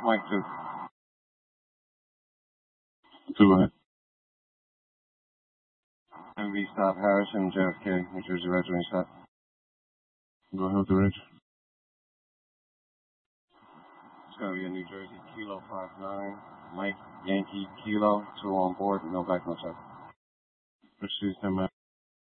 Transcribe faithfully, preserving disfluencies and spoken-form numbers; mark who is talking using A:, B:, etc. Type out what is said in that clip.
A: Mike two.
B: Two, go ahead.
A: M V stop Harrison, J F K, New Jersey Reds when you stop.
B: Go ahead with the Reds.
A: It's gonna be a New Jersey Kilo five nine, Mike Yankee Kilo, two on board, no back, no check.
B: Proceed, stand by.